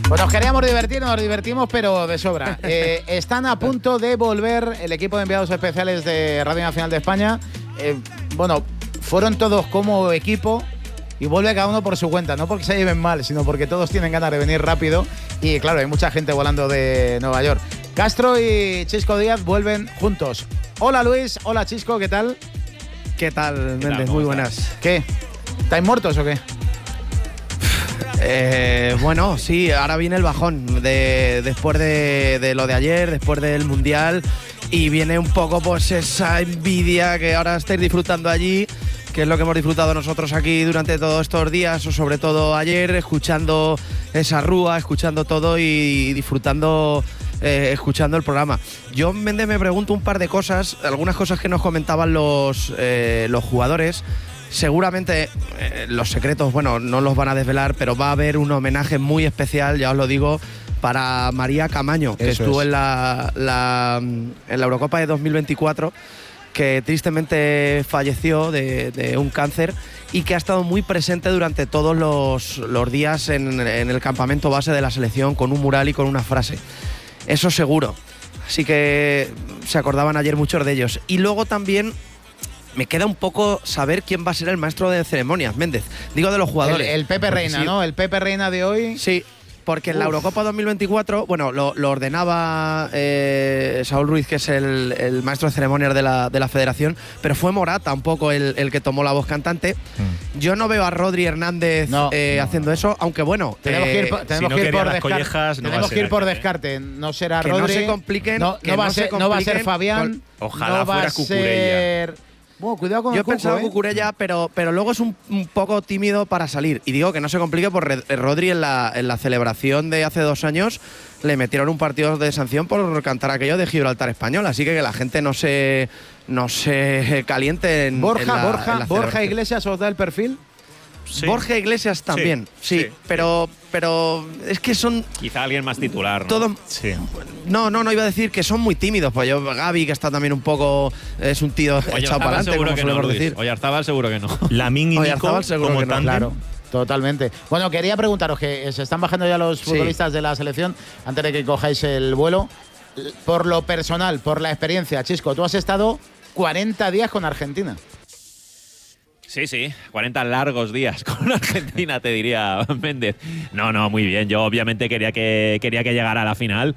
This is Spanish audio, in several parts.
Pues nos queríamos divertir, nos divertimos, pero de sobra. Están a punto de volver el equipo de enviados especiales de Radio Nacional de España. Bueno, fueron todos como equipo y vuelve cada uno por su cuenta. No porque se lleven mal, sino porque todos tienen ganas de venir rápido. Y claro, hay mucha gente volando de Nueva York. Castro y Chisco Díaz vuelven juntos. Hola Luis, hola Chisco, ¿qué tal? ¿Qué tal, Méndez? Muy buenas. ¿Qué? ¿Estáis muertos o qué? Bueno, sí, ahora viene el bajón después de lo de ayer, después del Mundial, y viene un poco pues esa envidia que ahora estáis disfrutando allí, que es lo que hemos disfrutado nosotros aquí durante todos estos días, o sobre todo ayer, escuchando esa rúa, escuchando todo y disfrutando, escuchando el programa. Yo, Méndez, me pregunto un par de cosas, algunas cosas que nos comentaban los jugadores. Seguramente los secretos, bueno, no los van a desvelar, pero va a haber un homenaje muy especial, ya os lo digo, para María Camaño, que estuvo en la Eurocopa de 2024, que tristemente falleció de un cáncer y que ha estado muy presente durante todos los días en el campamento base de la selección, con un mural y con una frase. Eso seguro. Así que se acordaban ayer muchos de ellos. Y luego también me queda un poco saber quién va a ser el maestro de ceremonias, Méndez. Digo de los jugadores. El Pepe Reina, sí, ¿no? El Pepe Reina de hoy. Sí, porque en la Eurocopa 2024, bueno, lo ordenaba Saúl Ruiz, que es el maestro de ceremonias de la federación, pero fue Morata un poco el que tomó la voz cantante. Yo no veo a Rodri Hernández haciendo eso, aunque bueno… Tenemos que ir por descarte. No será que Rodri. No se compliquen. No va a ser Fabián. Ojalá fuera Cucurella. Bueno, cuidado con Yo pensaba Cucurella, pero luego es un poco tímido para salir. Y digo que no se complique por Rodri en la celebración de hace 2 años le metieron un partido de sanción por cantar aquello de Gibraltar español. Así que la gente no se caliente en Borja Iglesias os da el perfil. Sí. Borja Iglesias también, sí. Pero es que son… Quizá alguien más titular, ¿no? Todo, sí. No, iba a decir que son muy tímidos. Pues yo, Gavi, que está también un poco… Es un tío echado para adelante, como solemos decir. Oyarzabal seguro que no. Lamine y Nico como tándem. Claro, totalmente. Bueno, quería preguntaros, que se están bajando ya los futbolistas de la selección, antes de que cojáis el vuelo. Por lo personal, por la experiencia, Chisco, tú has estado 40 días con Argentina. Sí, 40 largos días con Argentina, te diría Méndez. No, muy bien. Yo obviamente quería que llegara a la final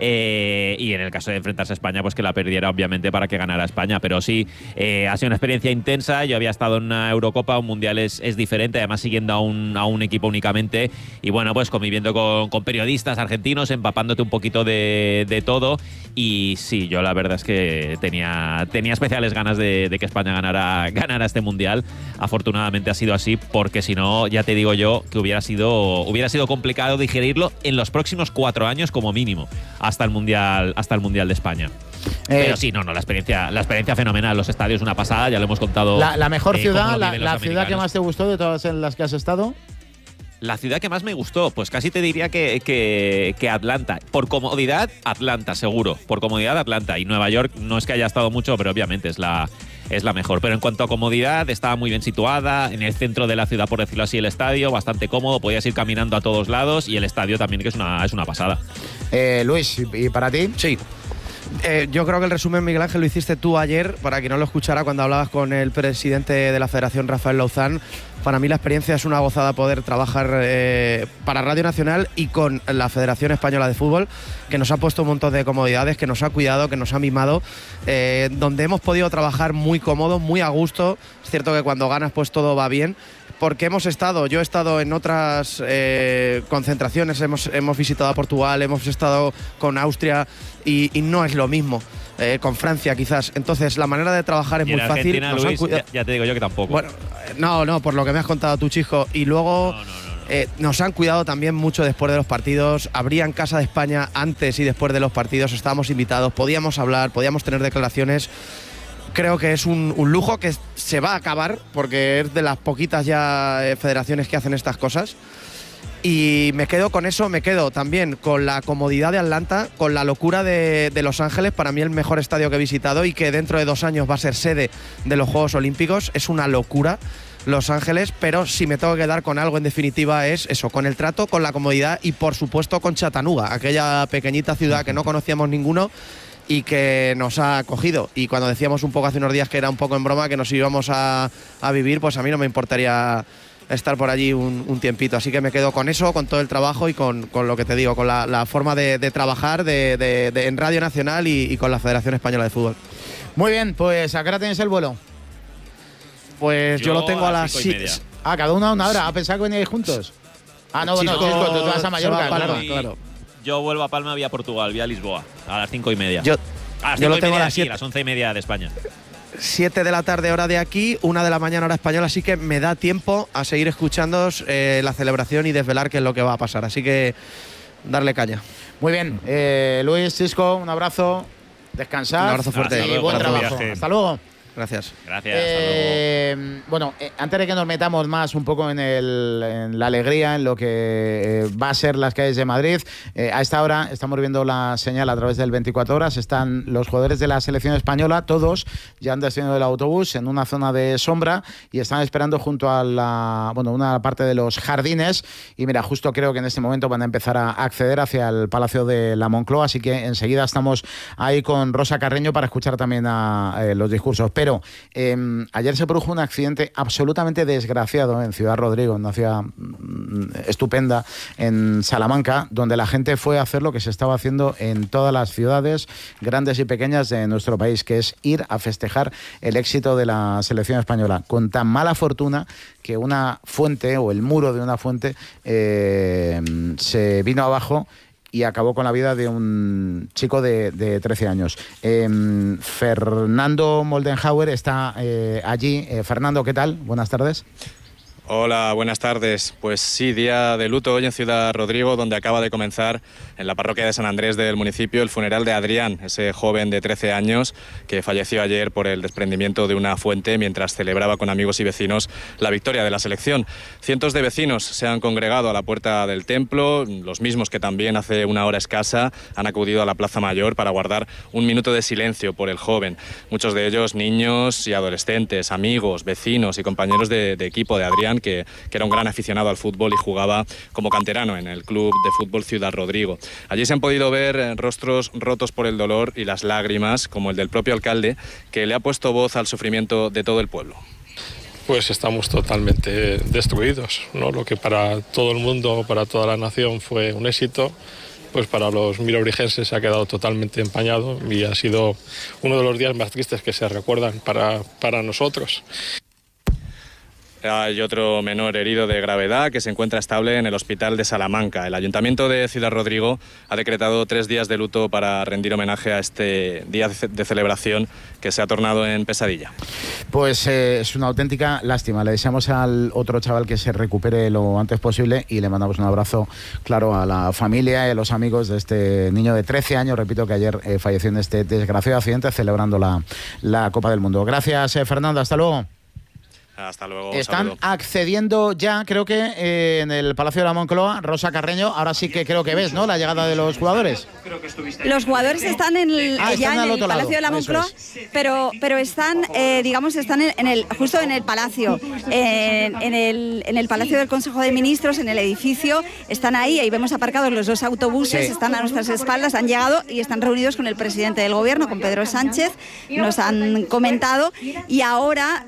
y en el caso de enfrentarse a España, pues que la perdiera obviamente para que ganara España. Pero sí, ha sido una experiencia intensa. Yo había estado en una Eurocopa, un Mundial es diferente, además siguiendo a un equipo únicamente y bueno, pues conviviendo con periodistas argentinos, empapándote un poquito de todo. Y sí, yo la verdad es que tenía especiales ganas de que España ganara este Mundial. Afortunadamente ha sido así, porque si no, ya te digo yo que hubiera sido complicado digerirlo en los próximos 4 años como mínimo, hasta el Mundial de España. Pero sí, la experiencia fenomenal, los estadios una pasada, ya lo hemos contado. La mejor ciudad, la ciudad que más te gustó de todas en las que has estado. La ciudad que más me gustó, pues casi te diría que Atlanta. Por comodidad, Atlanta, seguro. Por comodidad, Atlanta. Y Nueva York no es que haya estado mucho, pero obviamente es la mejor. Pero en cuanto a comodidad, estaba muy bien situada, en el centro de la ciudad, por decirlo así, el estadio, bastante cómodo, podías ir caminando a todos lados, y el estadio también, que es una pasada. Luis, ¿y para ti? Sí. Yo creo que el resumen, Miguel Ángel, lo hiciste tú ayer, para quien no lo escuchara, cuando hablabas con el presidente de la Federación, Rafael Lauzán. Para mí la experiencia es una gozada poder trabajar para Radio Nacional y con la Federación Española de Fútbol, que nos ha puesto un montón de comodidades, que nos ha cuidado, que nos ha mimado, donde hemos podido trabajar muy cómodos, muy a gusto. Es cierto que cuando ganas pues todo va bien, porque yo he estado en otras concentraciones, hemos visitado a Portugal, hemos estado con Austria y no es lo mismo. Con Francia quizás. Entonces la manera de trabajar es muy fácil. Luis, ya te digo yo que tampoco. Bueno, no, por lo que me has contado tú, Chisco. Y luego nos han cuidado también mucho después de los partidos. Abrían Casa de España antes y después de los partidos. Estábamos invitados, podíamos hablar, podíamos tener declaraciones. Creo que es un lujo que se va a acabar, porque es de las poquitas ya federaciones que hacen estas cosas. Y me quedo con eso, me quedo también con la comodidad de Atlanta, con la locura de Los Ángeles, para mí el mejor estadio que he visitado y que dentro de 2 años va a ser sede de los Juegos Olímpicos. Es una locura Los Ángeles, pero si me tengo que quedar con algo en definitiva es eso, con el trato, con la comodidad y por supuesto con Chattanooga, aquella pequeñita ciudad que no conocíamos ninguno y que nos ha acogido. Y cuando decíamos un poco hace unos días que era un poco en broma que nos íbamos a vivir, pues a mí no me importaría estar por allí un tiempito. Así que me quedo con eso, con todo el trabajo y con lo que te digo, con la forma de trabajar en Radio Nacional y con la Federación Española de Fútbol. Muy bien, pues ¿a qué hora tienes el vuelo? Pues yo lo tengo a las 6. Ah, cada uno a una hora. ¿Ha pensado que veníais juntos? Ah, no, bueno, Chisco, tú vas a Mallorca, claro. Yo vuelvo a Palma vía Portugal, vía Lisboa, a las 5:30. Yo lo tengo a las 7. Las 11:30 de España. 7 de la tarde hora de aquí, 1 de la mañana hora española, así que me da tiempo a seguir escuchándoos la celebración y desvelar qué es lo que va a pasar. Así que darle caña. Muy bien, Luis, Chisco, un abrazo, descansad. Un abrazo fuerte y buen trabajo. Hasta luego. Gracias. Hasta luego. Bueno, antes de que nos metamos más un poco en la alegría, en lo que va a ser las calles de Madrid, a esta hora estamos viendo la señal a través del 24 horas. Están los jugadores de la selección española, todos ya han descendido del autobús en una zona de sombra y están esperando junto a una parte de los jardines. Y mira, justo creo que en este momento van a empezar a acceder hacia el Palacio de la Moncloa, así que enseguida estamos ahí con Rosa Carreño para escuchar también los discursos. Pero ayer se produjo un accidente absolutamente desgraciado en Ciudad Rodrigo, una ciudad estupenda en Salamanca, donde la gente fue a hacer lo que se estaba haciendo en todas las ciudades grandes y pequeñas de nuestro país, que es ir a festejar el éxito de la selección española, con tan mala fortuna que una fuente o el muro de una fuente se vino abajo y acabó con la vida de un chico de 13 años. Fernando Moldenhauer está allí. Fernando, ¿qué tal? Buenas tardes. Hola, buenas tardes. Pues sí, día de luto hoy en Ciudad Rodrigo, donde acaba de comenzar en la parroquia de San Andrés del municipio el funeral de Adrián, ese joven de 13 años que falleció ayer por el desprendimiento de una fuente mientras celebraba con amigos y vecinos la victoria de la selección. Cientos de vecinos se han congregado a la puerta del templo, los mismos que también hace una hora escasa han acudido a la Plaza Mayor para guardar un minuto de silencio por el joven. Muchos de ellos niños y adolescentes, amigos, vecinos y compañeros de equipo de Adrián, que era un gran aficionado al fútbol y jugaba como canterano en el Club de Fútbol Ciudad Rodrigo. Allí se han podido ver rostros rotos por el dolor y las lágrimas, como el del propio alcalde, que le ha puesto voz al sufrimiento de todo el pueblo. Pues estamos totalmente destruidos, ¿no? Lo que para todo el mundo, para toda la nación fue un éxito, pues para los milorigenses ha quedado totalmente empañado y ha sido uno de los días más tristes que se recuerdan para nosotros. Hay otro menor herido de gravedad que se encuentra estable en el hospital de Salamanca. El Ayuntamiento de Ciudad Rodrigo ha decretado 3 días de luto para rendir homenaje a este día de celebración que se ha tornado en pesadilla. Pues es una auténtica lástima. Le deseamos al otro chaval que se recupere lo antes posible y le mandamos un abrazo, claro, a la familia y a los amigos de este niño de 13 años, repito, que ayer falleció en este desgraciado accidente celebrando la Copa del Mundo. Gracias, Fernando. Hasta luego. Hasta luego. Están accediendo ya, creo que en el Palacio de la Moncloa, Rosa Carreño. Ahora sí que creo que ves, ¿no?, la llegada de los jugadores. Los jugadores están ya en el Palacio de la Moncloa, pero están, justo en el Palacio, en el Palacio del Consejo de Ministros, en el edificio. Están ahí vemos aparcados los 2 autobuses, están a nuestras espaldas, han llegado y están reunidos con el presidente del Gobierno, con Pedro Sánchez, nos han comentado, y ahora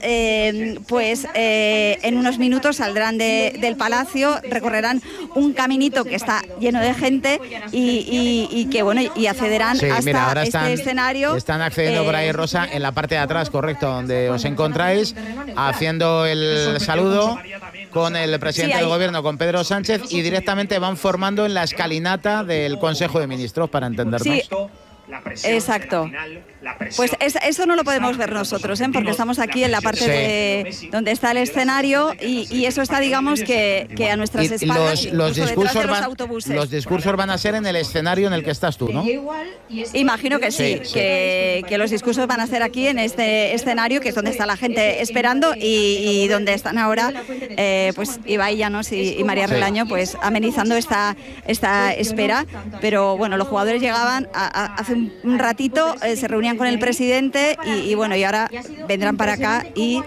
en unos minutos saldrán del Palacio, recorrerán un caminito que está lleno de gente y accederán hasta este escenario. Están accediendo por ahí, Rosa, en la parte de atrás, correcto, donde os encontráis, haciendo el saludo con el presidente del Gobierno, con Pedro Sánchez, y directamente van formando en la escalinata del Consejo de Ministros, para entendernos. Sí. Exacto. Pues eso no lo podemos ver nosotros, porque estamos aquí en la parte de donde está el escenario y eso está, digamos, que a nuestras espaldas. Los discursos van a ser en el escenario en el que estás tú, ¿no? Imagino que sí. Que los discursos van a ser aquí en este escenario, que es donde está la gente esperando y donde están ahora pues Ibai Llanos y María Relaño, pues amenizando esta espera. Pero bueno, los jugadores llegaban hace un un ratito se reunían con el presidente y bueno, y ahora vendrán para acá y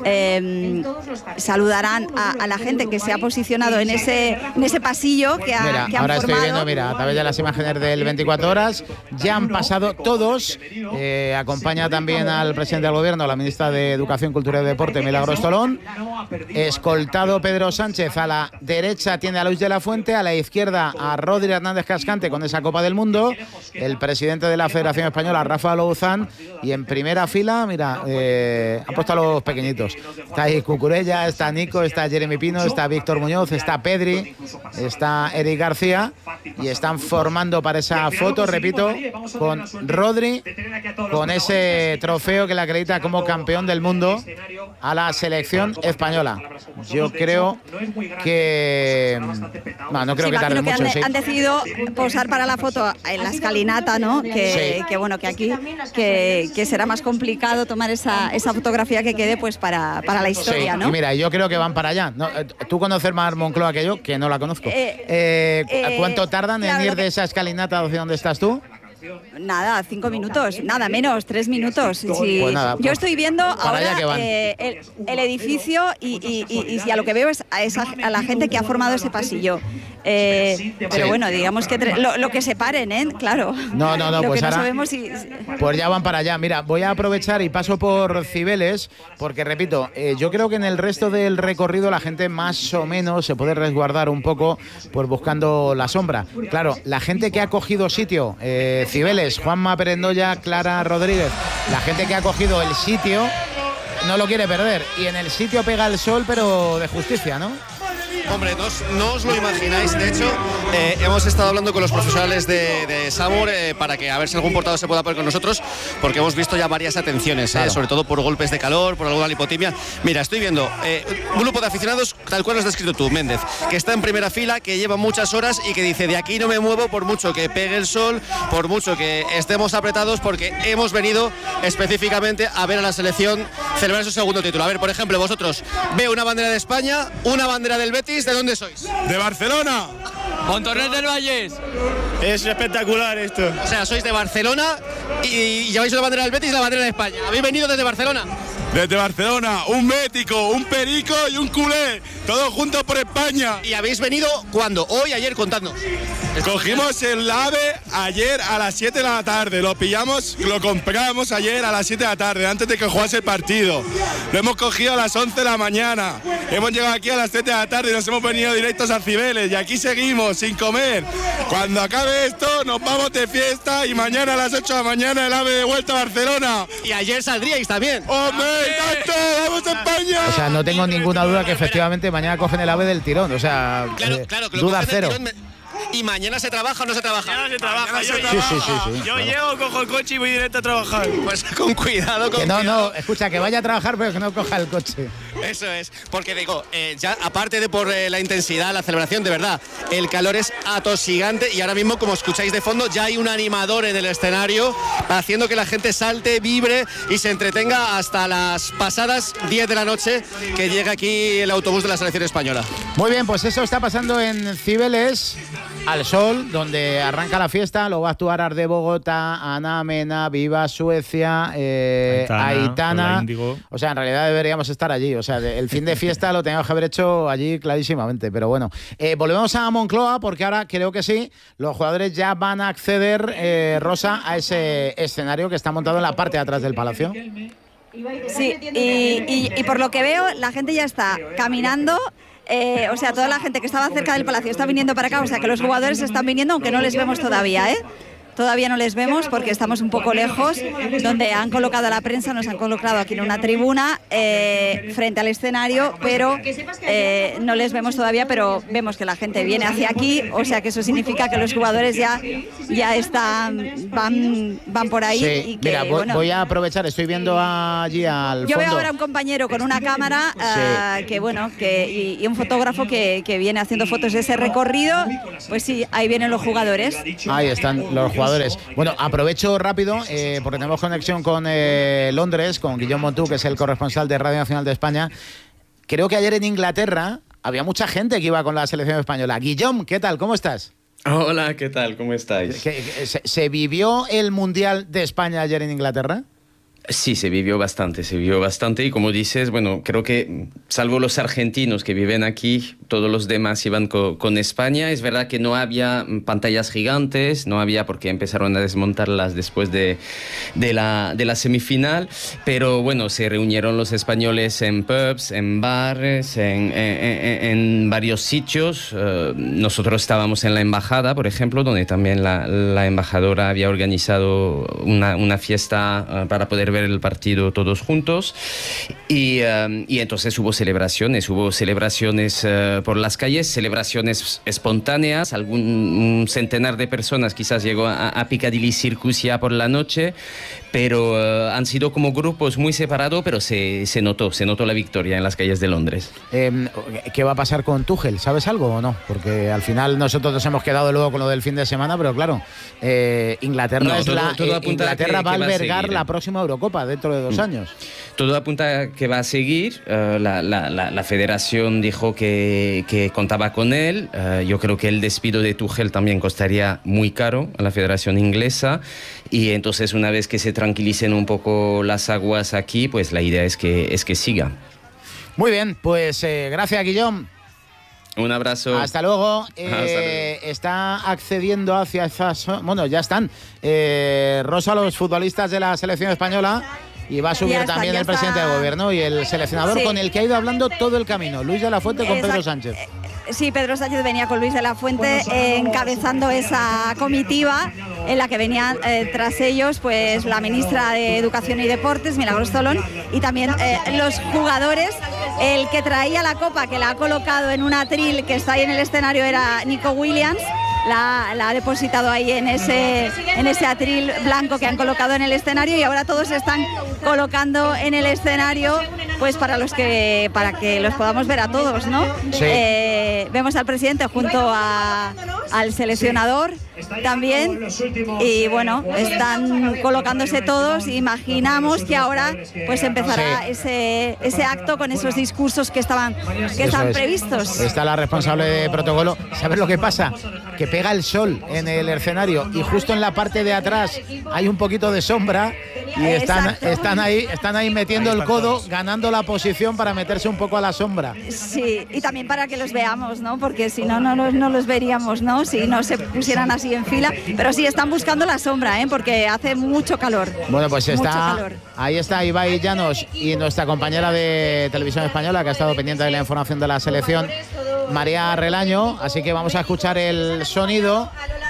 saludarán a la gente que se ha posicionado en ese pasillo que han ahora formado. Estoy viendo, a través de las imágenes del 24 horas, ya han pasado todos. Acompaña también al presidente del gobierno, la ministra de Educación, Cultura y Deporte, Milagros Tolón. Escoltado Pedro Sánchez, a la derecha tiene a Luis de la Fuente, a la izquierda a Rodri Hernández Cascante con esa Copa del Mundo, el presidente de la Federación Española, Rafa Louzán, y en primera fila, han puesto a los pequeñitos. Está ahí Cucurella, está Nico, está Jeremy Pino, está Víctor Muñoz, está Pedri, está Eric García, y están formando para esa foto, repito, con Rodri, con ese trofeo que le acredita como campeón del mundo a la selección española. Yo creo que... no creo que tarde mucho. Han decidido posar para la foto en la escalinata, ¿no? Que bueno, que aquí que será más complicado tomar esa fotografía que quede pues para la historia, ¿no? Y mira, yo creo que van para allá. ¿No? ¿Tú conoces más Moncloa que yo? Que no la conozco. ¿Cuánto tardan en ir de esa escalinata hacia donde estás tú? Nada, 5 minutos, nada menos, 3 minutos. Sí. Pues nada, yo estoy viendo ahora el edificio y a lo que veo es a la gente que ha formado ese pasillo. Pero bueno, digamos que lo que separen, claro. No, pues que ahora, no sabemos pues ya van para allá. Mira, voy a aprovechar y paso por Cibeles, porque repito, yo creo que en el resto del recorrido la gente más o menos se puede resguardar un poco, pues buscando la sombra. Claro, la gente que ha cogido sitio, Cibeles, Juanma Perendoya, Clara Rodríguez, la gente que ha cogido el sitio no lo quiere perder, y en el sitio pega el sol, pero de justicia, ¿no? Hombre, no os lo imagináis. De hecho, hemos estado hablando con los profesionales de SAMUR para que a ver si algún portador se pueda poner con nosotros, porque hemos visto ya varias atenciones, claro, sobre todo por golpes de calor, por alguna lipotimia. Mira, estoy viendo un grupo de aficionados, tal cual lo has descrito tú, Méndez, que está en primera fila, que lleva muchas horas y que dice: de aquí no me muevo por mucho que pegue el sol, por mucho que estemos apretados, porque hemos venido específicamente a ver a la selección celebrar su segundo título. A ver, por ejemplo, vosotros, veo una bandera de España, una bandera del Betis. ¿De dónde sois? De Barcelona. Montornès del Vallès. Es espectacular esto. O sea, sois de Barcelona y lleváis la bandera del Betis y la bandera de España. ¿Habéis venido desde Barcelona? Desde Barcelona, un bético, un perico y un culé, todos juntos por España. ¿Y habéis venido cuándo? ¿Hoy, ayer? Contadnos. Cogimos el AVE ayer a las 7 de la tarde, lo compramos ayer a las 7 de la tarde, antes de que jugase el partido. Lo hemos cogido a las 11 de la mañana, hemos llegado aquí a las 7 de la tarde y nos hemos venido directos a Cibeles, y aquí seguimos sin comer. Cuando acabe esto nos vamos de fiesta y mañana a las 8 de la mañana el AVE de vuelta a Barcelona. Y ayer saldríais también. ¡Hombre! ¡Tanto! ¡Vamos a España! O sea, no tengo ninguna duda que efectivamente mañana cogen el AVE del tirón. O sea, claro, que duda cero. ¿Y mañana se trabaja o no se trabaja? Mañana se trabaja. Sí, yo llego, cojo el coche y voy directo a trabajar. Pues con cuidado. No, escucha, que vaya a trabajar, pero que no coja el coche. Eso es, porque digo, ya aparte de por la intensidad, la celebración, de verdad, el calor es atosigante, y ahora mismo, como escucháis de fondo, ya hay un animador en el escenario haciendo que la gente salte, vibre y se entretenga hasta las pasadas 10 de la noche, que llega aquí el autobús de la selección española. Muy bien, pues eso está pasando en Cibeles, al sol, donde arranca la fiesta. Luego va a actuar Arde Bogotá, Ana Mena, Viva Suecia, Aitana. O sea, en realidad deberíamos estar allí. O sea, el fin de fiesta lo teníamos que haber hecho allí clarísimamente. Pero bueno, volvemos a Moncloa, porque ahora creo que sí, los jugadores ya van a acceder, Rosa, a ese escenario que está montado en la parte de atrás del Palacio. Sí, y por lo que veo, la gente ya está caminando. O sea, toda la gente que estaba cerca del Palacio está viniendo para acá, o sea que los jugadores están viniendo, aunque no les vemos todavía, Todavía no les vemos porque estamos un poco lejos, donde han colocado a la prensa, nos han colocado aquí en una tribuna frente al escenario, pero no les vemos todavía, pero vemos que la gente viene hacia aquí, o sea que eso significa que los jugadores ya van por ahí. Sí, y que, mira, voy a aprovechar, estoy viendo allí al fondo. Yo veo ahora un compañero con una cámara y un fotógrafo que viene haciendo fotos de ese recorrido. Pues sí, ahí vienen los jugadores. Ahí están los jugadores. Bueno, aprovecho rápido, porque tenemos conexión con Londres, con Guillaume Montú, que es el corresponsal de Radio Nacional de España. Creo que ayer en Inglaterra había mucha gente que iba con la selección española. Guillaume, ¿qué tal? ¿Cómo estás? Hola, ¿qué tal? ¿Cómo estáis? ¿Se vivió el Mundial de España ayer en Inglaterra? Sí, se vivió bastante y como dices, bueno, creo que salvo los argentinos que viven aquí, todos los demás iban con España. Es verdad que no había pantallas gigantes, no había porque empezaron a desmontarlas después de la semifinal, pero bueno, se reunieron los españoles en pubs, en bares, en varios sitios. Nosotros estábamos en la embajada, por ejemplo, donde también la embajadora había organizado una fiesta para poder ver el partido todos juntos y entonces hubo celebraciones por las calles, celebraciones espontáneas, un centenar de personas quizás llegó a Piccadilly Circus ya por la noche, pero han sido como grupos muy separados, pero se notó la victoria en las calles de Londres. ¿Qué va a pasar con Tuchel? ¿Sabes algo o no? Porque al final nosotros nos hemos quedado luego con lo del fin de semana, pero claro, Inglaterra va a albergar la próxima Eurocopa dentro de 2 años. Todo apunta a que va a seguir. La federación dijo que contaba con él. Yo creo que el despido de Tuchel también costaría muy caro a la federación inglesa. Y entonces, una vez que se tranquilicen un poco las aguas aquí, pues la idea es que siga. Muy bien, pues gracias, Guillón. Un abrazo. Hasta luego. Está accediendo hacia esas... Bueno, ya están. Rosa, los futbolistas de la selección española. Y va a subir también el presidente del gobierno y el seleccionador con el que ha ido hablando todo el camino. Luis de la Fuente con Pedro Sánchez. Sí, Pedro Sánchez venía con Luis de la Fuente encabezando esa comitiva en la que venían tras ellos pues la ministra de Educación y Deportes, Milagros Tolón, y también los jugadores. El que traía la copa, que la ha colocado en un atril que está ahí en el escenario, era Nico Williams. La ha depositado ahí en ese atril blanco que han colocado en el escenario, y ahora todos se están colocando en el escenario pues para que los podamos ver a todos, ¿no? Sí. Vemos al presidente junto al seleccionador también, y bueno, están colocándose todos. Imaginamos que ahora pues empezará ese acto con esos discursos que estaban previstos. Está la responsable de protocolo. ¿Sabes lo que pasa? Que pega el sol en el escenario y justo en la parte de atrás hay un poquito de sombra y están ahí metiendo el codo, ganando la posición para meterse un poco a la sombra. Sí, y también para que los veamos, ¿no? Porque si no los veríamos, ¿no? Si no se pusieran así en fila. Pero sí, están buscando la sombra, porque hace mucho calor. Bueno, pues ahí está Ibai Llanos y nuestra compañera de Televisión Española, que ha estado pendiente de la información de la selección, María Relaño. Así que vamos a escuchar el sonido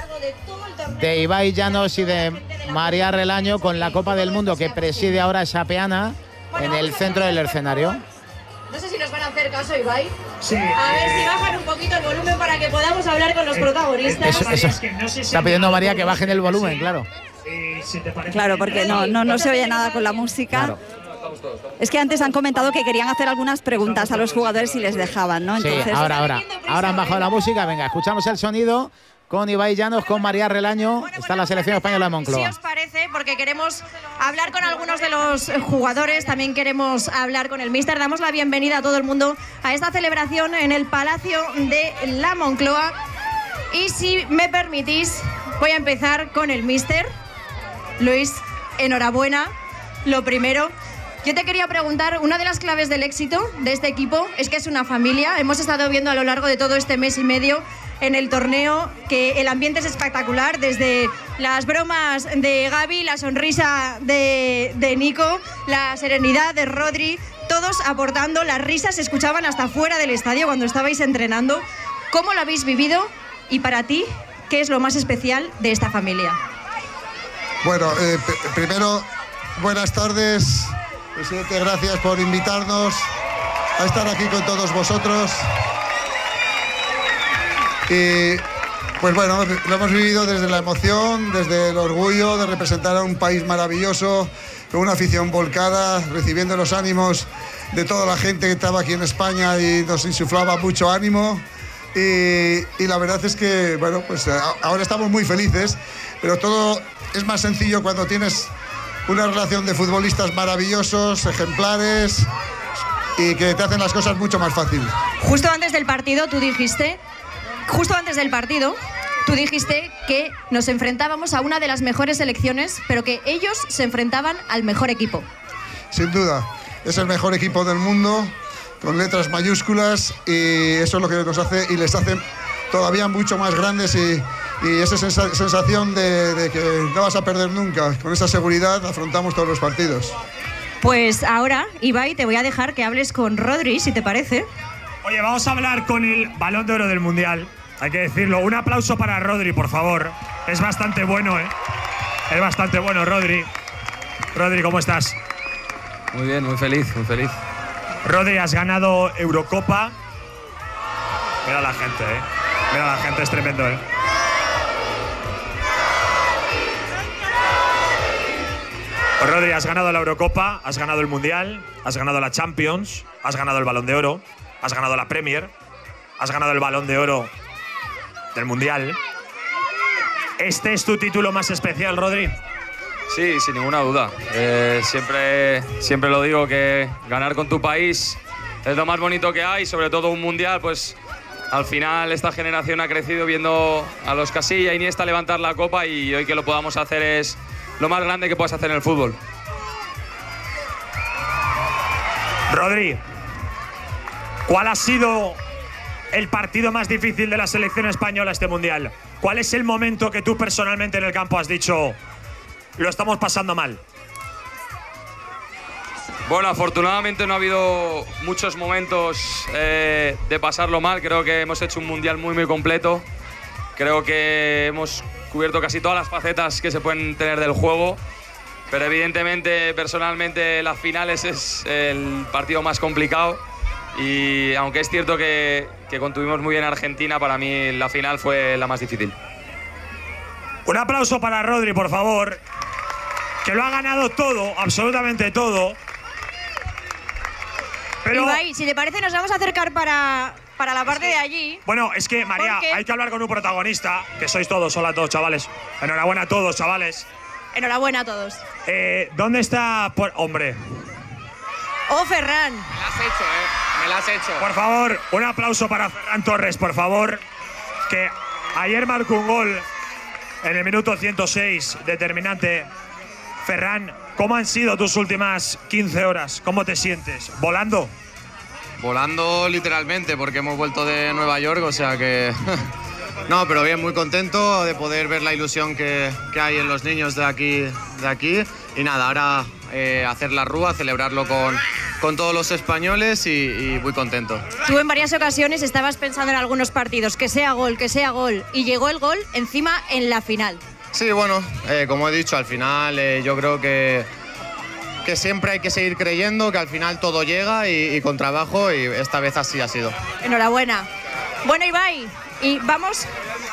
de Ibai Llanos y de María Relaño con la Copa del Mundo que preside ahora esa peana en el centro del escenario. No sé si nos van a hacer caso, Ibai. Sí. A ver si bajan un poquito el volumen para que podamos hablar con los protagonistas. Está pidiendo María que bajen el volumen, claro. Claro, porque no se oye nada con la música. Claro. Es que antes han comentado que querían hacer algunas preguntas a los jugadores si les dejaban, ¿no? Entonces, sí, ahora han bajado la música. Venga, escuchamos el sonido con Ibai Llanos, con María Relaño. Está la selección española de Moncloa. Si os parece, porque queremos hablar con algunos de los jugadores, también queremos hablar con el míster. Damos la bienvenida a todo el mundo a esta celebración en el Palacio de la Moncloa. Y si me permitís, voy a empezar con el míster. Luis, enhorabuena. Lo primero, yo te quería preguntar, una de las claves del éxito de este equipo es que es una familia. Hemos estado viendo a lo largo de todo este mes y medio en el torneo que el ambiente es espectacular, desde las bromas de Gaby, la sonrisa de Nico, la serenidad de Rodri, todos aportando. Las risas se escuchaban hasta fuera del estadio cuando estabais entrenando. ¿Cómo lo habéis vivido? Y para ti, ¿qué es lo más especial de esta familia? Bueno, primero, buenas tardes, presidente, gracias por invitarnos a estar aquí con todos vosotros. Y pues bueno, lo hemos vivido desde la emoción, desde el orgullo de representar a un país maravilloso, con una afición volcada, recibiendo los ánimos de toda la gente que estaba aquí en España y nos insuflaba mucho ánimo. Y la verdad es que, bueno, pues ahora estamos muy felices, pero todo es más sencillo cuando tienes una relación de futbolistas maravillosos, ejemplares, y que te hacen las cosas mucho más fácil. Justo antes del partido, tú dijiste, justo antes del partido, tú dijiste que nos enfrentábamos a una de las mejores selecciones, pero que ellos se enfrentaban al mejor equipo. Sin duda, es el mejor equipo del mundo, con letras mayúsculas, y eso es lo que nos hace y les hace todavía mucho más grandes, y esa sensación de que no vas a perder nunca. Con esa seguridad afrontamos todos los partidos. Pues ahora, Ibai, te voy a dejar que hables con Rodri, si te parece. Oye, vamos a hablar con el Balón de Oro del Mundial. Hay que decirlo. Un aplauso para Rodri, por favor. Es bastante bueno, ¿eh? Es bastante bueno, Rodri. Rodri, ¿cómo estás? Muy bien, muy feliz, muy feliz. Rodri, has ganado Eurocopa. Mira la gente, ¿eh? Mira la gente, es tremendo, ¿eh? Rodri, has ganado la Eurocopa, has ganado el Mundial, has ganado la Champions, has ganado el Balón de Oro, has ganado la Premier, has ganado el Balón de Oro del Mundial. ¿Este es tu título más especial, Rodri? Sí, sin ninguna duda. Siempre lo digo, que ganar con tu país es lo más bonito que hay, sobre todo un Mundial, pues al final esta generación ha crecido viendo a los Casilla y Iniesta levantar la copa, y hoy que lo podamos hacer es lo más grande que puedas hacer en el fútbol. Rodri, ¿cuál ha sido el partido más difícil de la selección española este Mundial? ¿Cuál es el momento que tú personalmente en el campo has dicho, lo estamos pasando mal? Bueno, afortunadamente no ha habido muchos momentos de pasarlo mal. Creo que hemos hecho un Mundial muy, muy completo. Creo que hemos cubierto casi todas las facetas que se pueden tener del juego. Pero evidentemente, personalmente, las finales es el partido más complicado. Y aunque es cierto que contuvimos muy bien a Argentina, para mí la final fue la más difícil. Un aplauso para Rodri, por favor, que lo ha ganado todo, absolutamente todo. Pero Ibai, si te parece, nos vamos a acercar para la parte de allí. Bueno, es que, María, hay que hablar con un protagonista, que sois todos. Hola a todos, chavales. Enhorabuena a todos, chavales. Enhorabuena a todos. ¿Dónde está? Hombre. ¡Oh, Ferran! Me la has hecho, me la has hecho. Por favor, un aplauso para Ferran Torres, por favor, que ayer marcó un gol en el minuto 106, determinante. Ferran, ¿cómo han sido tus últimas 15 horas? ¿Cómo te sientes? ¿Volando? Volando literalmente, porque hemos vuelto de Nueva York, o sea que… No, pero bien, muy contento de poder ver la ilusión que hay en los niños de aquí. Y nada, ahora hacer la rúa, celebrarlo con todos los españoles y muy contento. Tú en varias ocasiones estabas pensando en algunos partidos, que sea gol, y llegó el gol encima en la final. Sí, bueno, como he dicho, al final yo creo que siempre hay que seguir creyendo, que al final todo llega y con trabajo, y esta vez así ha sido. Enhorabuena. Bueno, Ibai, y vamos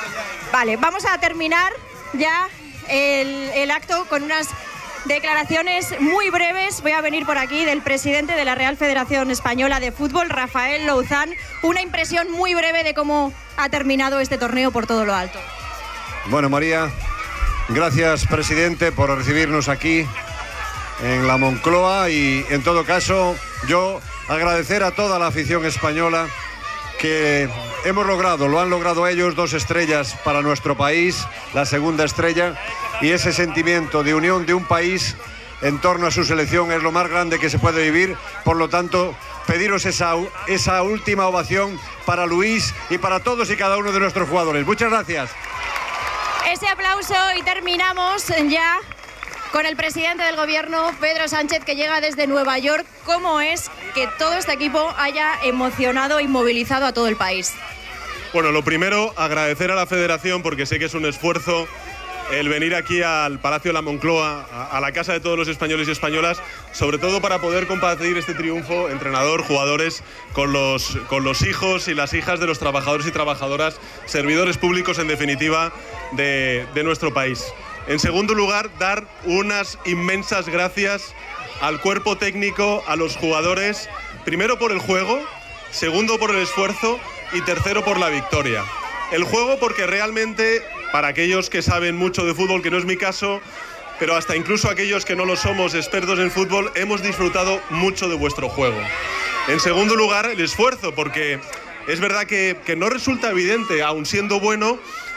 a terminar ya el acto con unas declaraciones muy breves. Voy a venir por aquí del presidente de la Real Federación Española de Fútbol, Rafael Louzán. Una impresión muy breve de cómo ha terminado este torneo por todo lo alto. Bueno, María, gracias, presidente, por recibirnos aquí en la Moncloa, y en todo caso yo agradecer a toda la afición española que lo han logrado ellos, 2 estrellas para nuestro país, la segunda estrella, y ese sentimiento de unión de un país en torno a su selección es lo más grande que se puede vivir. Por lo tanto, pediros esa última ovación para Luis y para todos y cada uno de nuestros jugadores. Muchas gracias. Ese aplauso, y terminamos ya con el presidente del gobierno, Pedro Sánchez, que llega desde Nueva York. ¿Cómo es que todo este equipo haya emocionado y movilizado a todo el país? Bueno, lo primero, agradecer a la federación, porque sé que es un esfuerzo el venir aquí al Palacio de la Moncloa, a la casa de todos los españoles y españolas, sobre todo para poder compartir este triunfo, entrenador, jugadores, con los hijos y las hijas de los trabajadores y trabajadoras, servidores públicos, en definitiva, de nuestro país. En segundo lugar, dar unas inmensas gracias al cuerpo técnico, a los jugadores, primero por el juego, segundo por el esfuerzo y tercero por la victoria. El juego porque realmente, para aquellos que saben mucho de fútbol, que no es mi caso, pero hasta incluso aquellos que no lo somos expertos en fútbol, hemos disfrutado mucho de vuestro juego. En segundo lugar, el esfuerzo, porque es verdad que no resulta evidente, aun siendo bueno,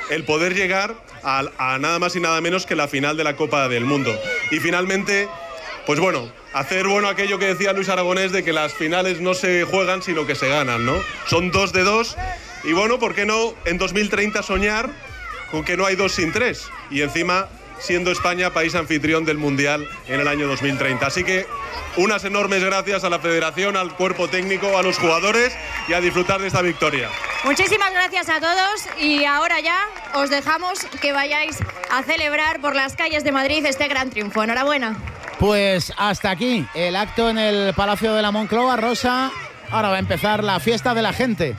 el poder llegar a nada más y nada menos que la final de la Copa del Mundo. Y finalmente, pues bueno, hacer bueno aquello que decía Luis Aragonés de que las finales no se juegan sino que se ganan, ¿no? Son 2 de 2 y bueno, ¿por qué no en 2030 soñar con que no hay 2 sin 3? Y encima siendo España país anfitrión del Mundial en el año 2030. Así que unas enormes gracias a la Federación, al cuerpo técnico, a los jugadores y a disfrutar de esta victoria. Muchísimas gracias a todos y ahora ya os dejamos que vayáis a celebrar por las calles de Madrid este gran triunfo. Enhorabuena. Pues hasta aquí el acto en el Palacio de la Moncloa, Rosa. Ahora va a empezar la fiesta de la gente.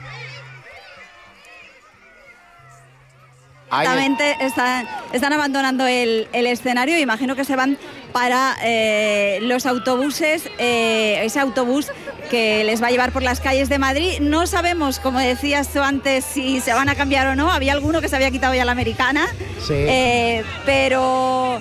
Exactamente, están abandonando el escenario. Imagino que se van para los autobuses, ese autobús que les va a llevar por las calles de Madrid. No sabemos, como decías tú antes, si se van a cambiar o no. Había alguno que se había quitado ya la americana, sí. pero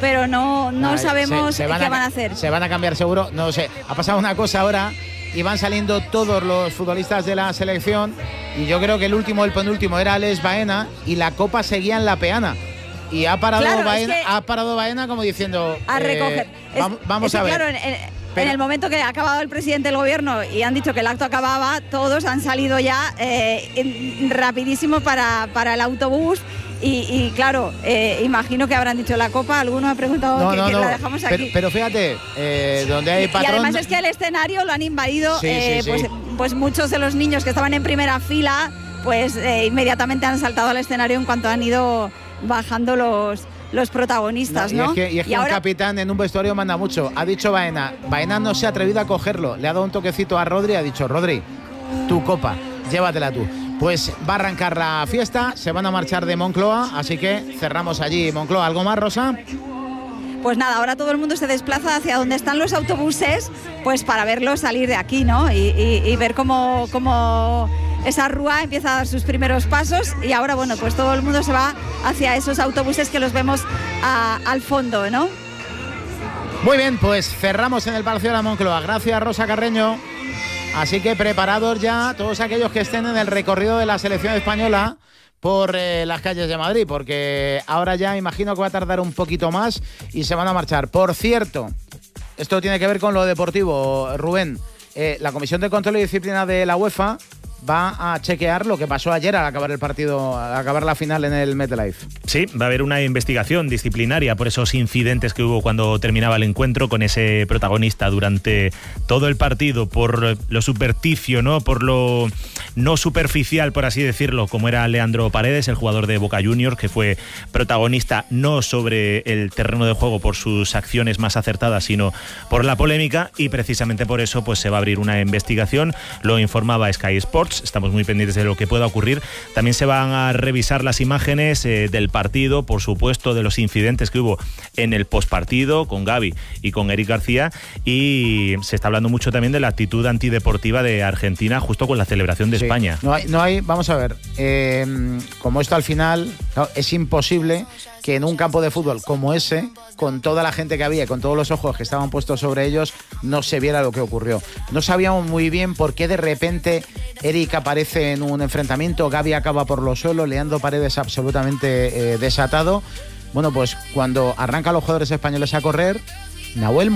no sabemos qué van a hacer. Se van a cambiar seguro, no sé. Ha pasado una cosa ahora y van saliendo todos los futbolistas de la selección y yo creo que el penúltimo era Alex Baena y la copa seguía en la peana y ha parado, claro, Baena como diciendo a recoger. Vamos a ver. Claro, en el momento que ha acabado el presidente del gobierno y han dicho que el acto acababa, todos han salido ya rapidísimo para el autobús. Y claro, imagino que habrán dicho la copa. Alguno ha preguntado que la dejamos aquí. Pero fíjate, donde hay patrón. Y además es que el escenario lo han invadido, pues muchos de los niños que estaban en primera fila, pues inmediatamente han saltado al escenario en cuanto han ido bajando los protagonistas, ¿no? Y es que ahora, un capitán en un vestuario manda mucho. Ha dicho Baena no se ha atrevido a cogerlo. Le ha dado un toquecito a Rodri y ha dicho: Rodri, tu copa, llévatela tú. Pues va a arrancar la fiesta, se van a marchar de Moncloa, así que cerramos allí Moncloa. ¿Algo más, Rosa? Pues nada, ahora todo el mundo se desplaza hacia donde están los autobuses, pues para verlos salir de aquí, ¿no? Y ver cómo esa rúa empieza a dar sus primeros pasos y ahora, bueno, pues todo el mundo se va hacia esos autobuses que los vemos al fondo, ¿no? Muy bien, pues cerramos en el Palacio de la Moncloa. Gracias, Rosa Carreño. Así que preparados ya todos aquellos que estén en el recorrido de la selección española por las calles de Madrid, porque ahora ya imagino que va a tardar un poquito más y se van a marchar. Por cierto, esto tiene que ver con lo deportivo, Rubén. La Comisión de Control y Disciplina de la UEFA va a chequear lo que pasó ayer al acabar el partido, al acabar la final en el MetLife. Sí, va a haber una investigación disciplinaria por esos incidentes que hubo cuando terminaba el encuentro con ese protagonista durante todo el partido, por lo supersticio, ¿no? Por lo no superficial, por así decirlo, como era Leandro Paredes, el jugador de Boca Juniors, que fue protagonista no sobre el terreno de juego por sus acciones más acertadas, sino por la polémica, y precisamente por eso pues se va a abrir una investigación. Lo informaba Sky Sports. Estamos muy pendientes de lo que pueda ocurrir. También se van a revisar las imágenes del partido, por supuesto, de los incidentes que hubo en el postpartido con Gavi y con Eric García, y se está hablando mucho también de la actitud antideportiva de Argentina justo con la celebración de España. No hay, vamos a ver, como esto al final, claro, es imposible que en un campo de fútbol como ese, con toda la gente que había, con todos los ojos que estaban puestos sobre ellos, no se viera lo que ocurrió. No sabíamos muy bien por qué de repente Eric aparece en un enfrentamiento, Gavi acaba por los suelos, Leandro Paredes absolutamente desatado. Bueno, pues cuando arrancan los jugadores españoles a correr, Nahuel,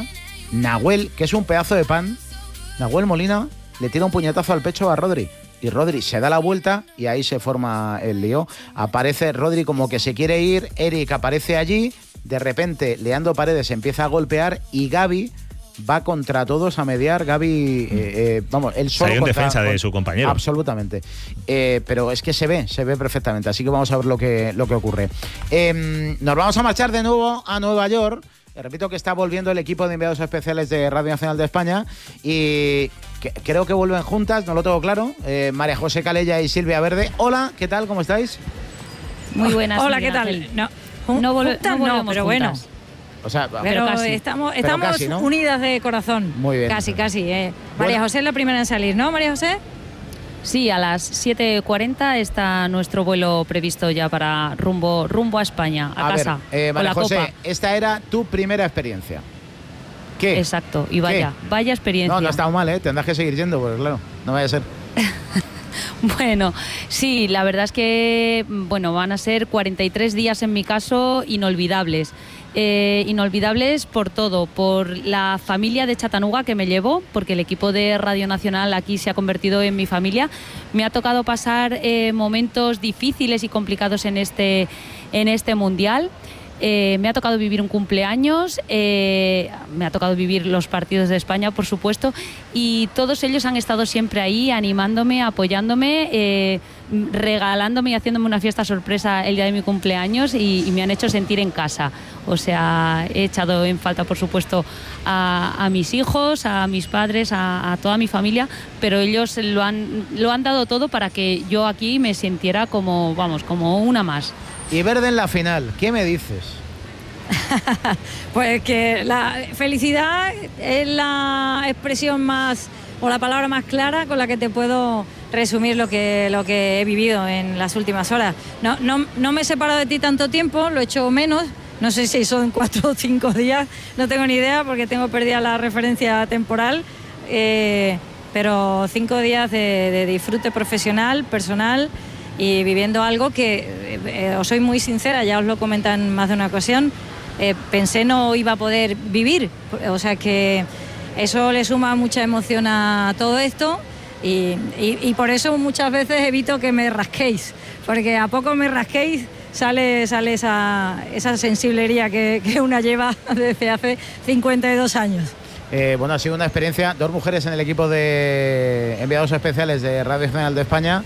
que es un pedazo de pan, Nahuel Molina le tira un puñetazo al pecho a Rodri. Y Rodri se da la vuelta y ahí se forma el lío. Aparece Rodri como que se quiere ir, Eric aparece allí, de repente Leandro Paredes empieza a golpear y Gavi va contra todos a mediar. Gavi, él solo salió en defensa de su compañero. Absolutamente. Pero es que se ve perfectamente. Así que vamos a ver lo que ocurre. Nos vamos a marchar de nuevo a Nueva York. Repito que está volviendo el equipo de enviados especiales de Radio Nacional de España y creo que vuelven juntas, no lo tengo claro. María José Calella y Silvia Verde. Hola, ¿qué tal? ¿Cómo estáis? Muy buenas. Hola, ¿qué tal? No volvemos pero bueno. O sea, pero casi. Estamos casi, ¿no? Unidas de corazón. Muy bien. Casi. María José es la primera en salir, ¿no, María José? Sí, a las 7:40 está nuestro vuelo previsto ya para rumbo a España, a casa. María José, esta era tu primera experiencia. ¿Qué? Exacto, y vaya experiencia. No ha estado mal, tendrás que seguir yendo, porque claro, no vaya a ser. Bueno, sí, la verdad es que van a ser 43 días en mi caso inolvidables. Inolvidables por todo, por la familia de Chattanooga que me llevo, porque el equipo de Radio Nacional aquí se ha convertido en mi familia. Me ha tocado pasar momentos difíciles y complicados en este mundial. Me ha tocado vivir un cumpleaños, me ha tocado vivir los partidos de España, por supuesto, y todos ellos han estado siempre ahí, animándome, apoyándome, regalándome y haciéndome una fiesta sorpresa el día de mi cumpleaños y me han hecho sentir en casa. O sea, he echado en falta, por supuesto, a mis hijos, a mis padres, a toda mi familia, pero ellos lo han dado todo para que yo aquí me sintiera como una más. Y verde en la final, ¿qué me dices? Pues que la felicidad es la expresión más, o la palabra más clara con la que te puedo resumir lo que he vivido en las últimas horas. No me he separado de ti tanto tiempo, lo he hecho menos, no sé si son 4 o 5 días, no tengo ni idea porque tengo perdida la referencia temporal, pero 5 días de disfrute profesional, personal, y viviendo algo que, os soy muy sincera, ya os lo comentan en más de una ocasión, pensé no iba a poder vivir, o sea que eso le suma mucha emoción a todo esto y por eso muchas veces evito que me rasquéis, porque a poco me rasquéis sale esa sensiblería que una lleva desde hace 52 años. Ha sido una experiencia, 2 mujeres en el equipo de enviados especiales de Radio Nacional de España.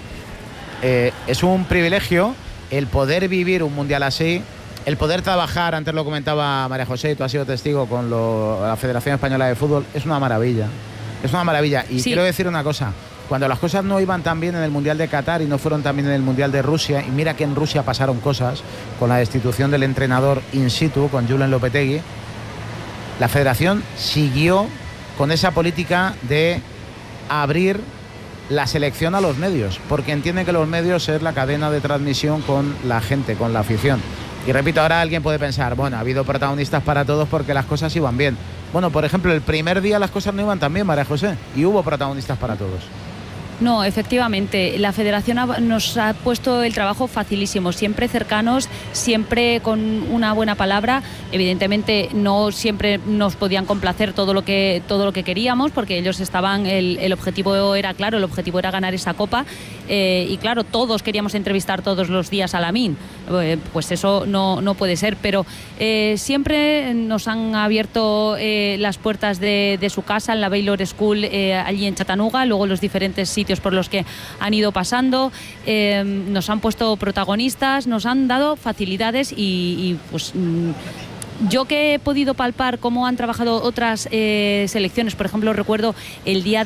Es un privilegio el poder vivir un mundial así, el poder trabajar, antes lo comentaba María José, y tú has sido testigo con la Federación Española de Fútbol, es una maravilla. Es una maravilla. Y sí, quiero decir una cosa, cuando las cosas no iban tan bien en el Mundial de Qatar y no fueron tan bien en el Mundial de Rusia, y mira que en Rusia pasaron cosas, con la destitución del entrenador in situ, con Julen Lopetegui, la Federación siguió con esa política de abrir la selección a los medios, porque entienden que los medios es la cadena de transmisión con la gente, con la afición. Y repito, ahora alguien puede pensar, ha habido protagonistas para todos porque las cosas iban bien. Bueno, por ejemplo, el primer día las cosas no iban tan bien, María José, y hubo protagonistas para todos. No, efectivamente, la Federación nos ha puesto el trabajo facilísimo, siempre cercanos, siempre con una buena palabra. Evidentemente no siempre nos podían complacer todo lo que queríamos, porque ellos estaban, el objetivo era claro, el objetivo era ganar esa copa, y claro, todos queríamos entrevistar todos los días a Lamine, pues eso no puede ser, pero siempre nos han abierto las puertas de su casa en la Baylor School, allí en Chattanooga, luego los diferentes sitios por los que han ido pasando, nos han puesto protagonistas, nos han dado facilidades y pues yo que he podido palpar cómo han trabajado otras selecciones, por ejemplo recuerdo el día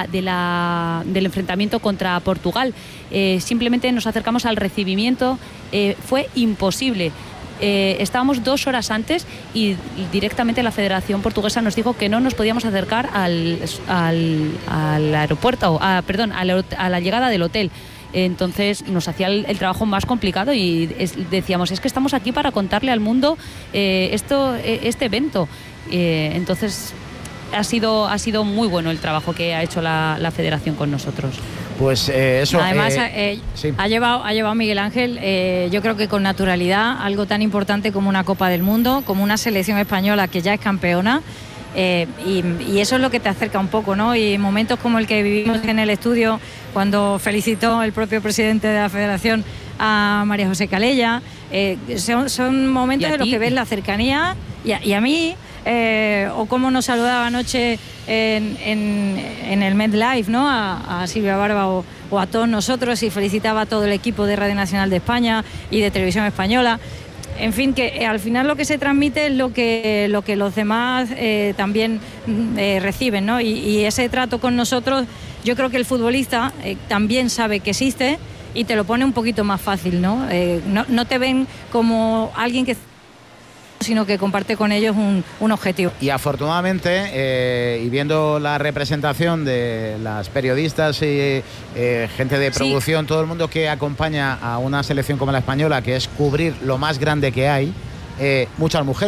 del enfrentamiento contra Portugal, simplemente nos acercamos al recibimiento, fue imposible. Estábamos 2 horas antes y directamente la Federación Portuguesa nos dijo que no nos podíamos acercar al aeropuerto, a la llegada del hotel. Entonces nos hacía el trabajo más complicado y decíamos, es que estamos aquí para contarle al mundo este evento. Entonces ha sido muy bueno el trabajo que ha hecho la Federación con nosotros. Pues eso. Además, sí. ha llevado Miguel Ángel, yo creo que con naturalidad, algo tan importante como una Copa del Mundo, como una selección española que ya es campeona. Y eso es lo que te acerca un poco, ¿no? Y momentos como el que vivimos en el estudio, cuando felicitó el propio presidente de la Federación a María José Calella, son momentos en los que ves la cercanía y a mí, o cómo nos saludaba anoche en el MetLife, ¿no? A Silvia Barba o a todos nosotros, y felicitaba a todo el equipo de Radio Nacional de España y de Televisión Española. En fin, que al final lo que se transmite es lo que los demás también reciben, ¿no? Y ese trato con nosotros, yo creo que el futbolista también sabe que existe y te lo pone un poquito más fácil, ¿no? No te ven como alguien que, sino que comparte con ellos un objetivo. Y afortunadamente, y viendo la representación de las periodistas y gente de producción, sí, todo el mundo que acompaña a una selección como la española, que es cubrir lo más grande que hay, muchas mujeres.